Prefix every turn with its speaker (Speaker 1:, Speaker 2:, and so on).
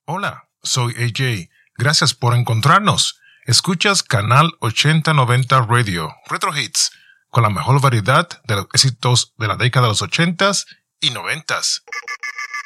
Speaker 1: Hola, soy AJ. Gracias por encontrarnos. Escuchas Canal 8090 Radio, Retro Hits, con la mejor variedad de los éxitos de la década de los 80s y 90s.